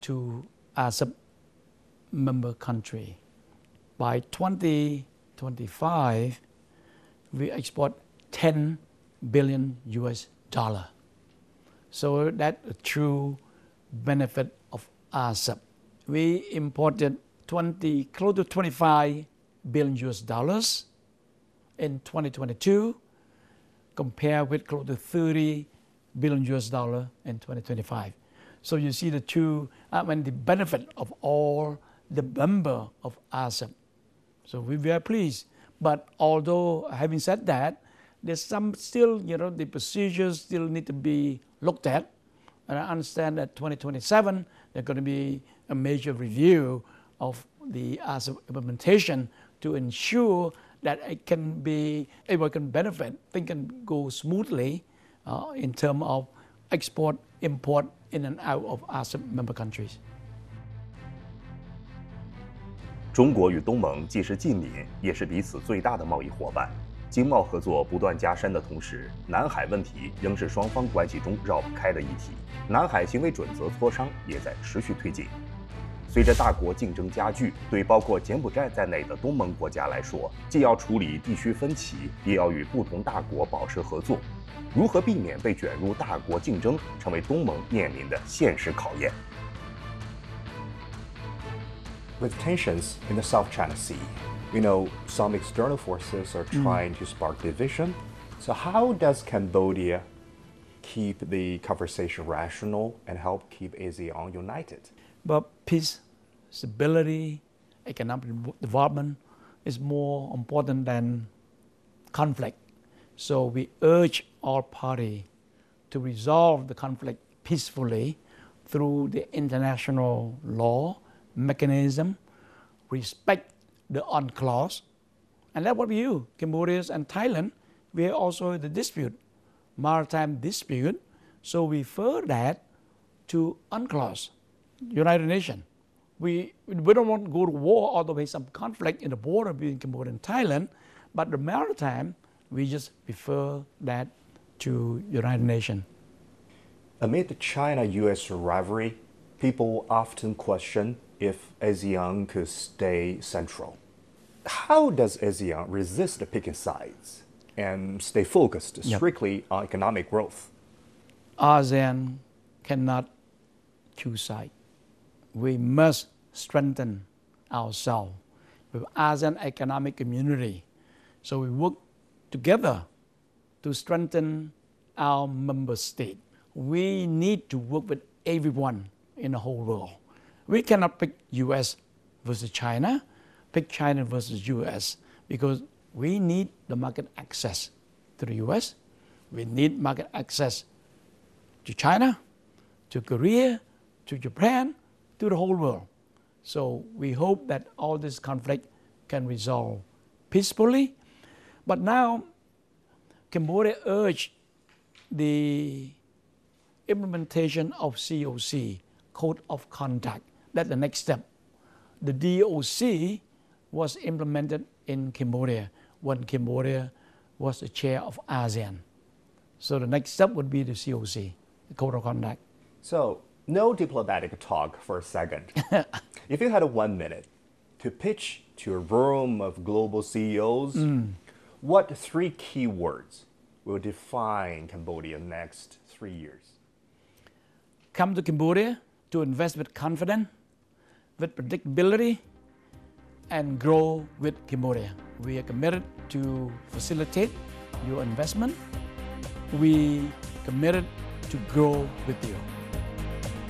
to ASEP member country. By 2025, we export 10 billion US dollar. So that's a true benefit of ASEP. We imported close to 25 billion US dollars in 2022, compared with close to 30 billion US dollar in 2025. So you see the the benefit of all the member of ASEP. So we're very pleased. But although having said that, there's some still, the procedures still need to be looked at. And I understand that 2027, there's going to be a major review of the ASEP implementation to ensure that everyone can benefit, things can go smoothly in terms of export, import in and out of ASEP member countries. 中国与东盟既是近邻，也是彼此最大的贸易伙伴。经贸合作不断加深的同时，南海问题仍是双方关系中绕不开的议题。南海行为准则磋商也在持续推进。随着大国竞争加剧，对包括柬埔寨在内的东盟国家来说，既要处理地区分歧，也要与不同大国保持合作。如何避免被卷入大国竞争，成为东盟面临的现实考验。 With tensions in the South China Sea, some external forces are trying to spark division. So how does Cambodia keep the conversation rational and help keep ASEAN united? But peace, stability, economic development is more important than conflict. So we urge all parties to resolve the conflict peacefully through the international law mechanism, respect the UNCLOS, and that's what we do. Cambodia and Thailand, we are also the dispute, maritime dispute, so we refer that to UNCLOS, United Nations. We don't want to go to war, although there's some conflict in the border between Cambodia and Thailand, but the maritime, we just refer that to United Nations. Amid the China-US rivalry, people often question if ASEAN could stay central. How does ASEAN resist picking sides and stay focused strictly on economic growth? ASEAN cannot choose sides. We must strengthen ourselves with ASEAN Economic Community. So we work together to strengthen our member state. We need to work with everyone in the whole world. We cannot pick US versus China, pick China versus US, because we need the market access to the US. We need market access to China, to Korea, to Japan, to the whole world. So we hope that all this conflict can resolve peacefully. But now, Cambodia urged the implementation of COC, Code of Conduct. That's the next step. The DOC was implemented in Cambodia when Cambodia was the chair of ASEAN. So the next step would be the COC, the Code of Conduct. So no diplomatic talk for a second. If you had 1 minute to pitch to a room of global CEOs, what 3 key words will define Cambodia next 3 years? Come to Cambodia to invest with confidence, with predictability, and grow with Cambodia. We are committed to facilitate your investment. We are committed to grow with you.